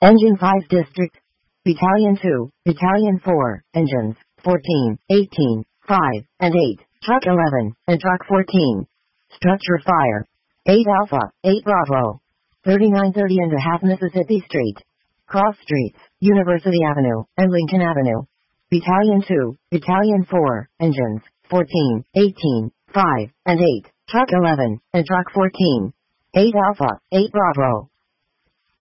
Engine 5 District. Battalion 2, Battalion 4, Engines 14, 18, 5, and 8, Truck 11, and Truck 14. Structure Fire. 8 Alpha, 8 Bravo. 3930 and a half Mississippi Street. Cross Streets, University Avenue, and Lincoln Avenue. Battalion 2, Battalion 4, Engines 14, 18, 5, and 8, Truck 11, and Truck 14. 8 Alpha, 8 Bravo.